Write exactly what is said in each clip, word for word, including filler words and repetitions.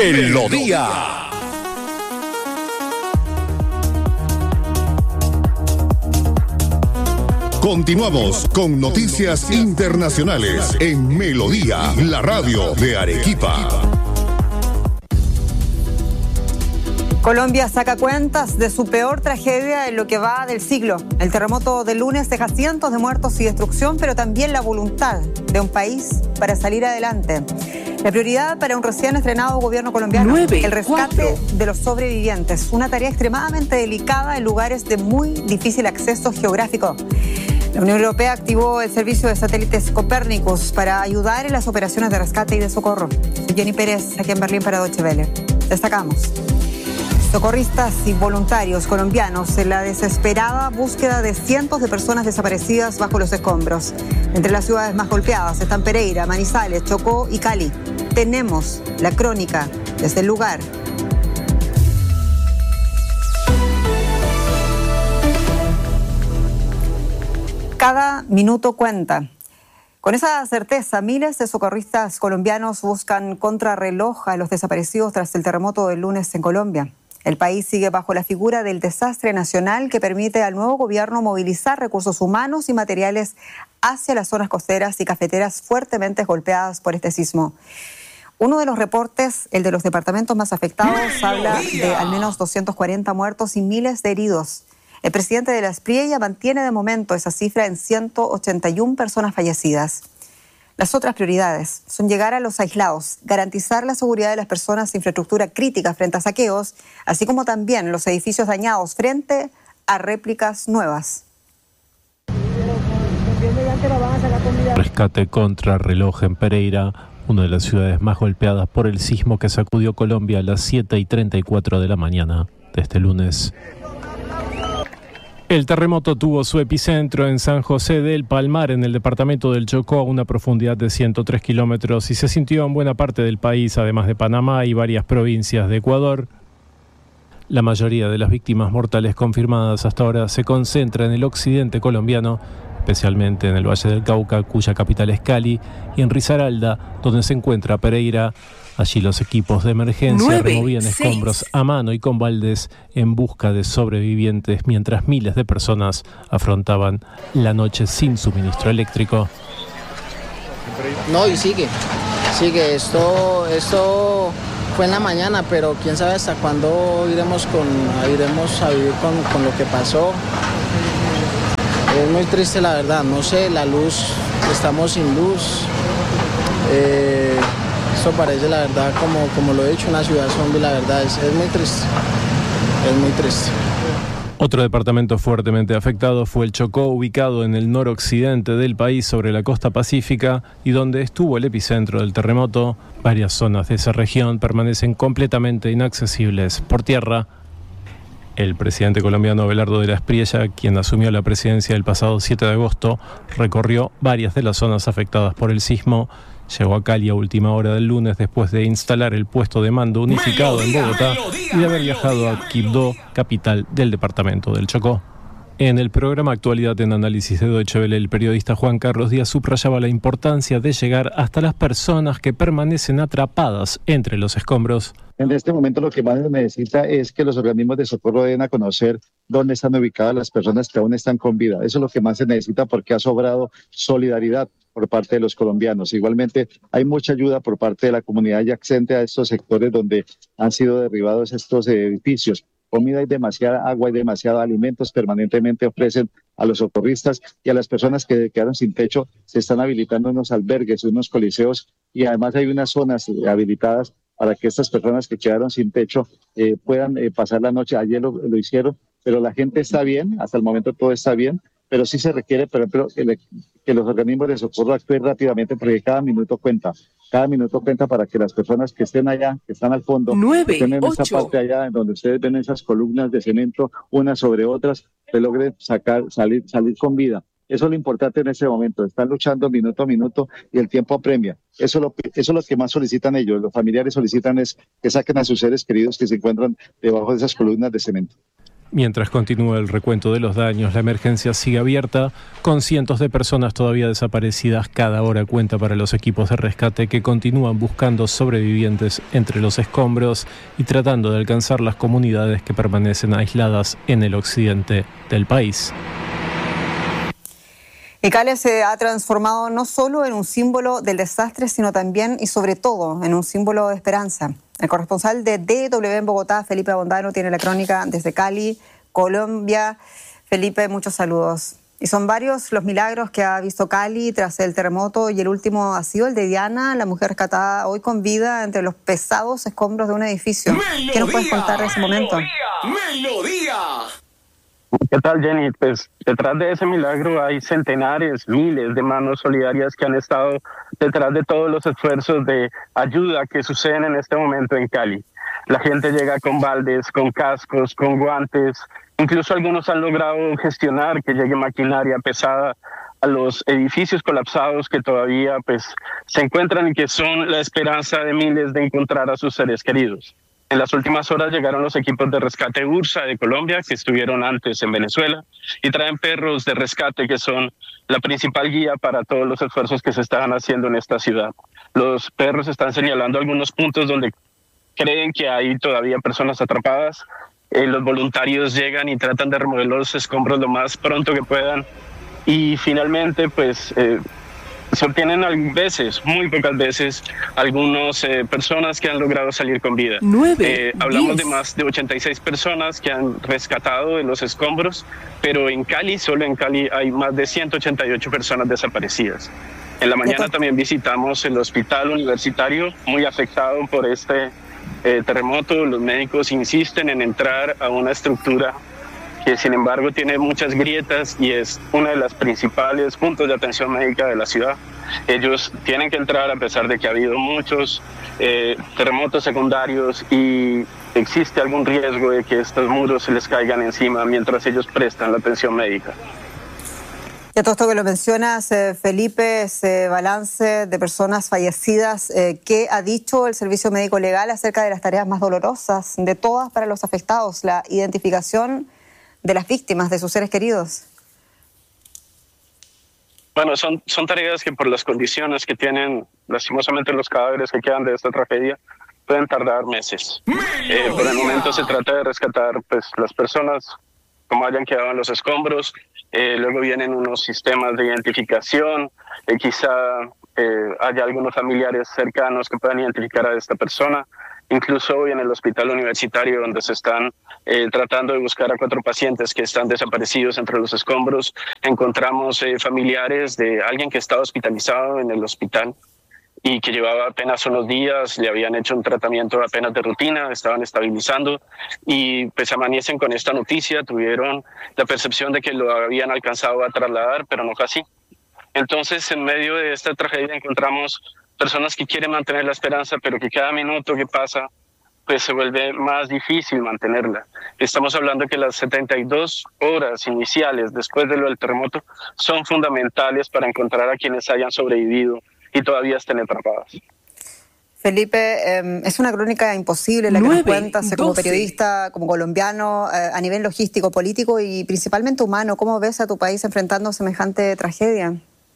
Melodía. Continuamos con Noticias Internacionales en Melodía, la radio de Arequipa. Colombia saca cuentas de su peor tragedia en lo que va del siglo. El terremoto del lunes deja cientos de muertos y destrucción, pero también la voluntad de un país para salir adelante. La prioridad para un recién estrenado gobierno colombiano, nueve, el rescate cuatro. de los sobrevivientes. Una tarea extremadamente delicada en lugares de muy difícil acceso geográfico. La Unión Europea activó el servicio de satélites Copérnicus para ayudar en las operaciones de rescate y de socorro. Soy Jenny Pérez, aquí en Berlín para Deutsche Welle. Destacamos. Socorristas y voluntarios colombianos en la desesperada búsqueda de cientos de personas desaparecidas bajo los escombros. Entre las ciudades más golpeadas están Pereira, Manizales, Chocó y Cali. Tenemos la crónica desde el lugar. Cada minuto cuenta. Con esa certeza, miles de socorristas colombianos buscan contrarreloj a los desaparecidos tras el terremoto del lunes en Colombia. El país sigue bajo la figura del desastre nacional que permite al nuevo gobierno movilizar recursos humanos y materiales hacia las zonas costeras y cafeteras fuertemente golpeadas por este sismo. Uno de los reportes, el de los departamentos más afectados, habla de al menos doscientos cuarenta muertos y miles de heridos. El presidente de la Espriella mantiene de momento esa cifra en ciento ochenta y una personas fallecidas. Las otras prioridades son llegar a los aislados, garantizar la seguridad de las personas e infraestructura crítica frente a saqueos, así como también los edificios dañados frente a réplicas nuevas. Rescate contrarreloj en Pereira, una de las ciudades más golpeadas por el sismo que sacudió Colombia a las siete y treinta y cuatro de la mañana de este lunes. El terremoto tuvo su epicentro en San José del Palmar, en el departamento del Chocó, a una profundidad de ciento tres kilómetros, y se sintió en buena parte del país, además de Panamá y varias provincias de Ecuador. La mayoría de las víctimas mortales confirmadas hasta ahora se concentra en el occidente colombiano, especialmente en el Valle del Cauca, cuya capital es Cali, y en Risaralda, donde se encuentra Pereira. Allí los equipos de emergencia nueve, removían escombros seis. a mano y con baldes en busca de sobrevivientes, mientras miles de personas afrontaban la noche sin suministro eléctrico. No, y sigue, sigue. Esto, esto fue en la mañana, pero quién sabe hasta cuándo iremos, con, iremos a vivir con, con lo que pasó. Es muy triste, la verdad. No sé, la luz, estamos sin luz. Eh, Esto parece, la verdad, como, como lo he dicho, una ciudad zombie, la verdad, es, es muy triste, es muy triste. Otro departamento fuertemente afectado fue el Chocó, ubicado en el noroccidente del país sobre la costa pacífica y donde estuvo el epicentro del terremoto. Varias zonas de esa región permanecen completamente inaccesibles por tierra. El presidente colombiano Abelardo de la Espriella, quien asumió la presidencia el pasado siete de agosto, recorrió varias de las zonas afectadas por el sismo. Llegó a Cali a última hora del lunes después de instalar el puesto de mando unificado Melodía, en Bogotá Melodía, y de haber viajado a Quibdó, capital del departamento del Chocó. En el programa Actualidad en Análisis de Deutsche Welle, el periodista Juan Carlos Díaz subrayaba la importancia de llegar hasta las personas que permanecen atrapadas entre los escombros. En este momento lo que más se necesita es que los organismos de socorro den a conocer dónde están ubicadas las personas que aún están con vida. Eso es lo que más se necesita porque ha sobrado solidaridad por parte de los colombianos. Igualmente hay mucha ayuda por parte de la comunidad adyacente a estos sectores donde han sido derribados estos edificios. Comida hay demasiada, agua hay demasiada, alimentos permanentemente ofrecen a los socorristas y a las personas que quedaron sin techo. Se están habilitando unos albergues, unos coliseos y además hay unas zonas habilitadas para que estas personas que quedaron sin techo eh, puedan eh, pasar la noche. Ayer lo, lo hicieron, pero la gente está bien, hasta el momento todo está bien, pero sí se requiere, por ejemplo, que, le, que los organismos de socorro actúen rápidamente porque cada minuto cuenta. Cada minuto cuenta para que las personas que estén allá, que están al fondo, nueve, que estén en ocho. Esa parte allá en donde ustedes ven esas columnas de cemento, unas sobre otras, se logren sacar, salir, salir con vida. Eso es lo importante en ese momento. Están luchando minuto a minuto y el tiempo apremia. Eso es lo, eso es lo que más solicitan ellos. Los familiares solicitan es que saquen a sus seres queridos que se encuentran debajo de esas columnas de cemento. Mientras continúa el recuento de los daños, la emergencia sigue abierta, con cientos de personas todavía desaparecidas. Cada hora cuenta para los equipos de rescate que continúan buscando sobrevivientes entre los escombros y tratando de alcanzar las comunidades que permanecen aisladas en el occidente del país. Y Cali se ha transformado no solo en un símbolo del desastre, sino también y sobre todo en un símbolo de esperanza. El corresponsal de D W en Bogotá, Felipe Abondano, tiene la crónica desde Cali, Colombia. Felipe, muchos saludos. Y son varios los milagros que ha visto Cali tras el terremoto, y el último ha sido el de Diana, la mujer rescatada hoy con vida entre los pesados escombros de un edificio. ¿Qué nos puedes contar de ese momento? ¡Melodía! ¿Qué tal, Jenny? Pues detrás de ese milagro hay centenares, miles de manos solidarias que han estado detrás de todos los esfuerzos de ayuda que suceden en este momento en Cali. La gente llega con baldes, con cascos, con guantes. Incluso algunos han logrado gestionar que llegue maquinaria pesada a los edificios colapsados que todavía pues, se encuentran y que son la esperanza de miles de encontrar a sus seres queridos. En las últimas horas llegaron los equipos de rescate URSA de Colombia, que estuvieron antes en Venezuela, y traen perros de rescate que son la principal guía para todos los esfuerzos que se están haciendo en esta ciudad. Los perros están señalando algunos puntos donde creen que hay todavía personas atrapadas. Eh, los voluntarios llegan y tratan de remover los escombros lo más pronto que puedan. Y finalmente, pues... Eh, se obtienen a veces, muy pocas veces, algunas eh, personas que han logrado salir con vida. Nueve, eh, hablamos diez. de más de ochenta y seis personas que han rescatado de los escombros, pero en Cali, solo en Cali, hay más de ciento ochenta y ocho personas desaparecidas. En la mañana también visitamos el hospital universitario, muy afectado por este eh, terremoto. Los médicos insisten en entrar a una estructura que sin embargo tiene muchas grietas y es uno de los principales puntos de atención médica de la ciudad. Ellos tienen que entrar a pesar de que ha habido muchos eh, terremotos secundarios y existe algún riesgo de que estos muros se les caigan encima mientras ellos prestan la atención médica. Y a todo esto que lo mencionas, eh, Felipe, ese balance de personas fallecidas, eh, ¿qué ha dicho el Servicio Médico Legal acerca de las tareas más dolorosas de todas para los afectados, la identificación de las víctimas, de sus seres queridos? Bueno, son, son tareas que por las condiciones que tienen, lastimosamente, los cadáveres que quedan de esta tragedia, pueden tardar meses. Eh, por el momento se trata de rescatar pues, las personas como hayan quedado en los escombros. Eh, luego vienen unos sistemas de identificación. Eh, quizá eh, haya algunos familiares cercanos que puedan identificar a esta persona. Incluso hoy en el hospital universitario, donde se están eh, tratando de buscar a cuatro pacientes que están desaparecidos entre los escombros, encontramos eh, familiares de alguien que estaba hospitalizado en el hospital y que llevaba apenas unos días, le habían hecho un tratamiento apenas de rutina, estaban estabilizando y pues amanecen con esta noticia, tuvieron la percepción de que lo habían alcanzado a trasladar, pero no fue así. Entonces, en medio de esta tragedia encontramos personas que quieren mantener la esperanza, pero que cada minuto que pasa, pues se vuelve más difícil mantenerla. Estamos hablando que las setenta y dos horas iniciales después de lo del terremoto son fundamentales para encontrar a quienes hayan sobrevivido y todavía estén atrapadas. Felipe, eh, es una crónica imposible la que nos cuentas como periodista, como colombiano, eh, a nivel logístico, político y principalmente humano. ¿Cómo ves a tu país enfrentando semejante tragedia?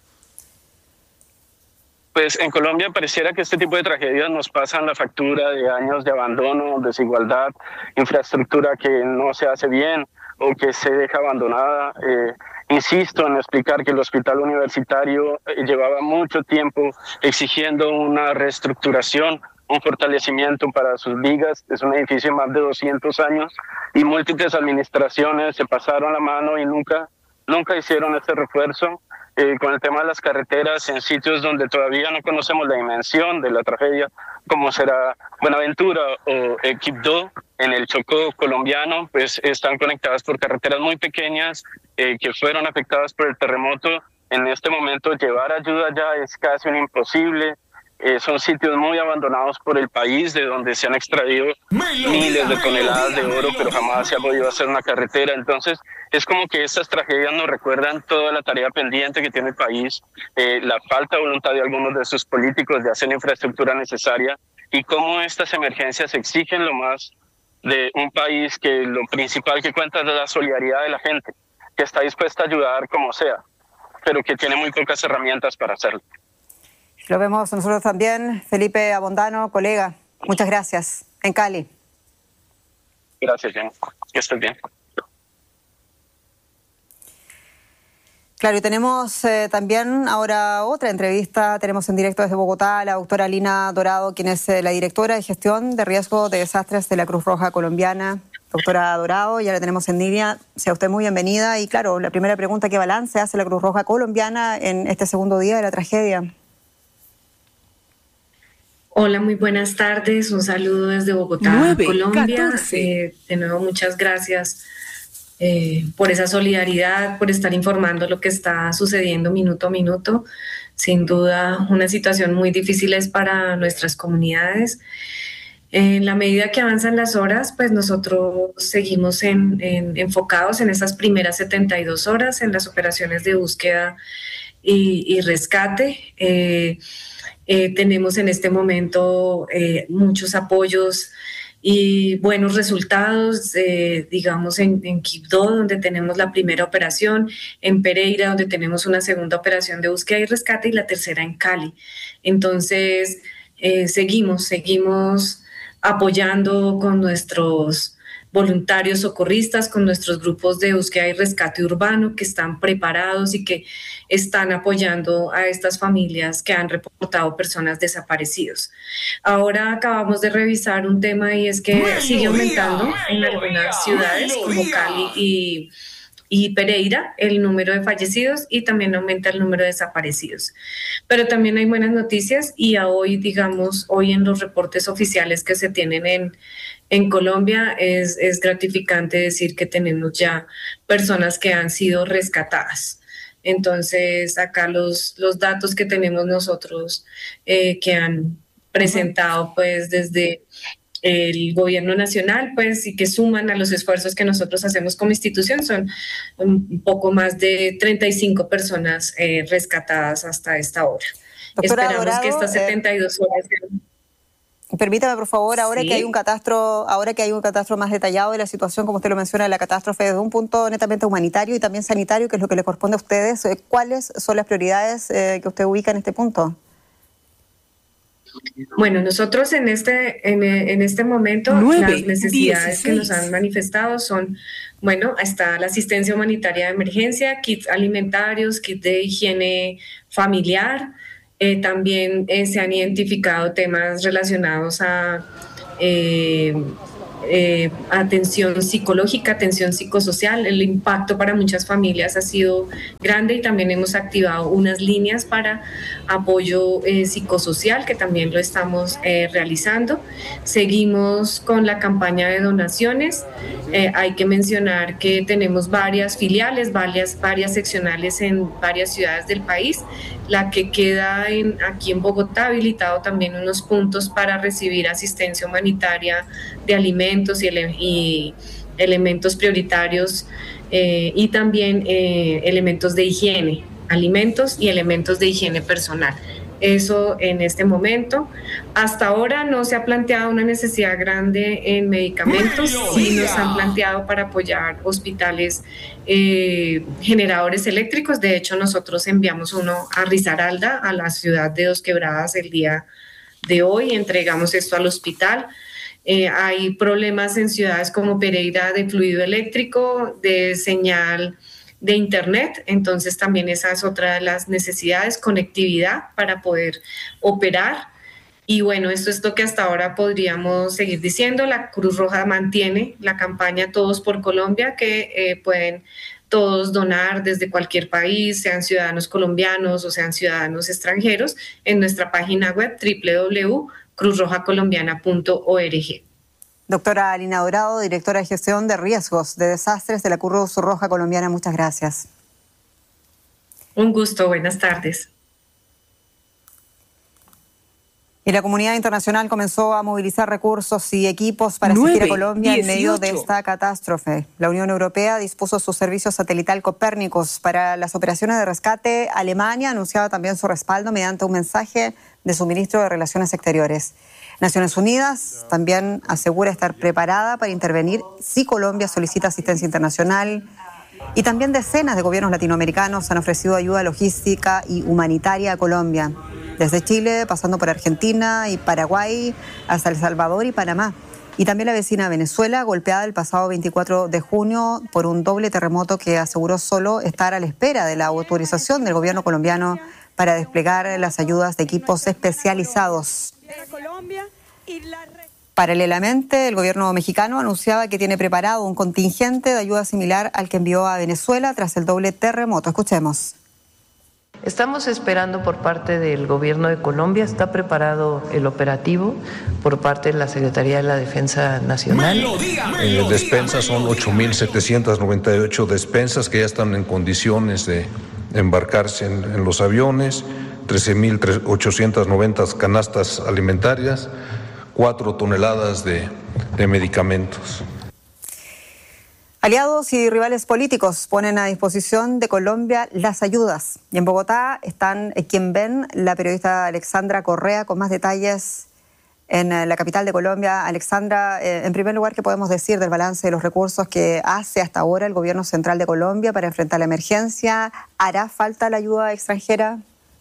Pues en Colombia pareciera que este tipo de tragedias nos pasan la factura de años de abandono, desigualdad, infraestructura que no se hace bien o que se deja abandonada. Eh, insisto en explicar que el hospital universitario eh, llevaba mucho tiempo exigiendo una reestructuración, un fortalecimiento para sus vigas. Es un edificio de más de doscientos años y múltiples administraciones se pasaron la mano y nunca, nunca hicieron ese refuerzo. Eh, con el tema de las carreteras en sitios donde todavía no conocemos la dimensión de la tragedia, como será Buenaventura o eh, Quibdó, en el Chocó colombiano, pues están conectadas por carreteras muy pequeñas eh, que fueron afectadas por el terremoto. En este momento llevar ayuda ya es casi un imposible. Eh, son sitios muy abandonados por el país, de donde se han extraído miles de toneladas de oro, pero jamás se ha podido hacer una carretera. Entonces, es como que estas tragedias nos recuerdan toda la tarea pendiente que tiene el país, eh, la falta de voluntad de algunos de sus políticos de hacer la infraestructura necesaria y cómo estas emergencias exigen lo más, de un país que lo principal que cuenta es la solidaridad de la gente, que está dispuesta a ayudar como sea, pero que tiene muy pocas herramientas para hacerlo. Lo vemos nosotros también. Felipe Abondano, colega, muchas gracias. En Cali. Gracias, Jen. Que estés bien. Claro, y tenemos eh, también ahora otra entrevista. Tenemos en directo desde Bogotá a la doctora Lina Dorado, quien es eh, la directora de gestión de riesgo de desastres de la Cruz Roja Colombiana. Doctora Dorado, ya la tenemos en línea. Sea usted muy bienvenida. Y claro, la primera pregunta, ¿qué balance hace la Cruz Roja Colombiana en este segundo día de la tragedia? Hola, muy buenas tardes. Un saludo desde Bogotá, nueve, Colombia. Eh, de nuevo, muchas gracias eh, por esa solidaridad, por estar informando lo que está sucediendo minuto a minuto. Sin duda, una situación muy difícil es para nuestras comunidades. En la medida que avanzan las horas, pues nosotros seguimos en, en, enfocados en esas primeras setenta y dos horas en las operaciones de búsqueda y, y rescate. Eh, Eh, tenemos en este momento eh, muchos apoyos y buenos resultados, eh, digamos en, en Quibdó, donde tenemos la primera operación, en Pereira, donde tenemos una segunda operación de búsqueda y rescate, y la tercera en Cali. Entonces, eh, seguimos, seguimos apoyando con nuestros voluntarios socorristas, con nuestros grupos de búsqueda y rescate urbano que están preparados y que están apoyando a estas familias que han reportado personas desaparecidos. Ahora acabamos de revisar un tema y es que sigue aumentando en algunas ciudades como Cali y, y Pereira el número de fallecidos y también aumenta el número de desaparecidos. Pero también hay buenas noticias y a hoy, digamos, hoy en los reportes oficiales que se tienen en En Colombia es, es gratificante decir que tenemos ya personas que han sido rescatadas. Entonces, acá los, los datos que tenemos nosotros eh, que han presentado pues desde el gobierno nacional, pues, y que suman a los esfuerzos que nosotros hacemos como institución, son un poco más de treinta y cinco personas eh, rescatadas hasta esta hora. Doctora Esperamos Dorado, que estas setenta y dos horas sean... Permítame, por favor, ahora sí. que hay un catastro, ahora que hay un catastro más detallado de la situación, como usted lo menciona, de la catástrofe desde un punto netamente humanitario y también sanitario, que es lo que le corresponde a ustedes, ¿cuáles son las prioridades eh, que usted ubica en este punto? Bueno, nosotros en este, en, en este momento nueve, las necesidades dieciséis que nos han manifestado son, bueno, está la asistencia humanitaria de emergencia, kits alimentarios, kits de higiene familiar. Eh, también eh, se han identificado temas relacionados a eh, eh, atención psicológica, atención psicosocial. El impacto para muchas familias ha sido grande y también hemos activado unas líneas para apoyo eh, psicosocial que también lo estamos eh, realizando. Seguimos con la campaña de donaciones. Eh, hay que mencionar que tenemos varias filiales, varias, varias seccionales en varias ciudades del país. La que queda en, aquí en Bogotá, habilitado también unos puntos para recibir asistencia humanitaria de alimentos y, ele y elementos prioritarios eh, y también eh, elementos de higiene, alimentos y elementos de higiene personal. Eso en este momento. Hasta ahora no se ha planteado una necesidad grande en medicamentos, sí nos han planteado para apoyar hospitales eh, generadores eléctricos. De hecho, nosotros enviamos uno a Risaralda, a la ciudad de Dos Quebradas, el día de hoy. Entregamos esto al hospital. Eh, hay problemas en ciudades como Pereira de fluido eléctrico, de señal de internet, entonces también esa es otra de las necesidades, conectividad para poder operar. Y bueno, esto es lo que hasta ahora podríamos seguir diciendo. La Cruz Roja mantiene la campaña Todos por Colombia, que eh, pueden todos donar desde cualquier país, sean ciudadanos colombianos o sean ciudadanos extranjeros, en nuestra página web doble u doble u doble u punto cruz roja colombiana punto org. Doctora Lina Dorado, directora de gestión de riesgos de desastres de la Cruz Roja Colombiana, muchas gracias. Un gusto, buenas tardes. Y la comunidad internacional comenzó a movilizar recursos y equipos para asistir a Colombia en medio de esta catástrofe. La Unión Europea dispuso su servicio satelital Copérnicus para las operaciones de rescate. Alemania anunciaba también su respaldo mediante un mensaje de suministro de Relaciones Exteriores. Naciones Unidas también asegura estar preparada para intervenir si Colombia solicita asistencia internacional. Y también decenas de gobiernos latinoamericanos han ofrecido ayuda logística y humanitaria a Colombia, desde Chile, pasando por Argentina y Paraguay, hasta El Salvador y Panamá. Y también la vecina Venezuela, golpeada el pasado veinticuatro de junio por un doble terremoto que aseguró solo estar a la espera de la autorización del gobierno colombiano para desplegar las ayudas de equipos especializados. Paralelamente, el gobierno mexicano anunciaba que tiene preparado un contingente de ayuda similar al que envió a Venezuela tras el doble terremoto. Escuchemos. Estamos esperando por parte del gobierno de Colombia, está preparado el operativo por parte de la Secretaría de la Defensa Nacional. Eh, despensas son ocho mil setecientas noventa y ocho despensas que ya están en condiciones de embarcarse en, en los aviones, trece mil ochocientas noventa canastas alimentarias, cuatro toneladas de, de medicamentos. Aliados y rivales políticos ponen a disposición de Colombia las ayudas. Y en Bogotá están quien ven la periodista Alexandra Correa con más detalles en la capital de Colombia. Alexandra, en primer lugar, ¿qué podemos decir del balance de los recursos que hace hasta ahora el gobierno central de Colombia para enfrentar la emergencia? ¿Hará falta la ayuda extranjera?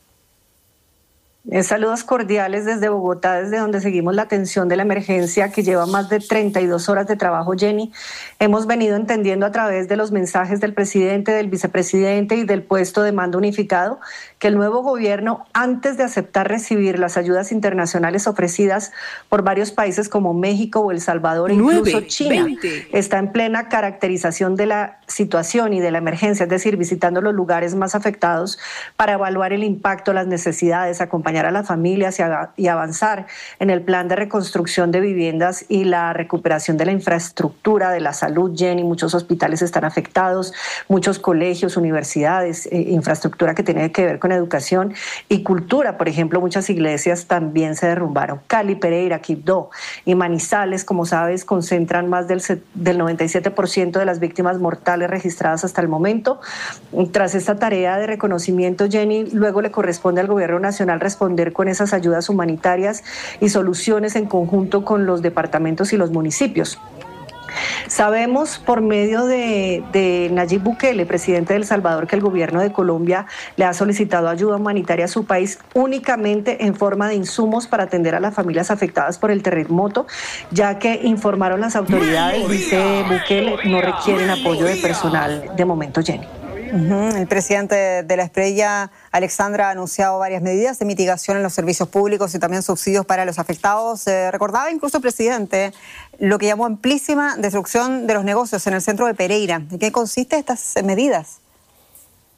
Eh, saludos cordiales desde Bogotá, desde donde seguimos la atención de la emergencia que lleva más de treinta y dos horas de trabajo, Jenny. Hemos venido entendiendo a través de los mensajes del presidente, del vicepresidente y del puesto de mando unificado que el nuevo gobierno, antes de aceptar recibir las ayudas internacionales ofrecidas por varios países como México o El Salvador e incluso China, veinte está en plena caracterización de la situación y de la emergencia, es decir, visitando los lugares más afectados para evaluar el impacto, las necesidades, acompañar a las familias y avanzar en el plan de reconstrucción de viviendas y la recuperación de la infraestructura de la salud. Jenny, muchos hospitales están afectados, muchos colegios, universidades, eh, infraestructura que tiene que ver con educación y cultura. Por ejemplo, muchas iglesias también se derrumbaron. Cali, Pereira, Quibdó y Manizales, como sabes, concentran más del, del noventa y siete por ciento de las víctimas mortales registradas hasta el momento. Tras esta tarea de reconocimiento, Jenny, luego le corresponde al gobierno nacional responder con esas ayudas humanitarias y soluciones en conjunto con los departamentos y los municipios. Sabemos por medio de, de Nayib Bukele, presidente de El Salvador, que el gobierno de Colombia le ha solicitado ayuda humanitaria a su país únicamente en forma de insumos para atender a las familias afectadas por el terremoto, ya que informaron las autoridades, dice Bukele, no requieren apoyo de personal de momento, Jenny. Uh-huh. El presidente de la Espriella, Alexandra, ha anunciado varias medidas de mitigación en los servicios públicos y también subsidios para los afectados. Eh, recordaba incluso el presidente lo que llamó amplísima destrucción de los negocios en el centro de Pereira. ¿En qué consisten estas medidas?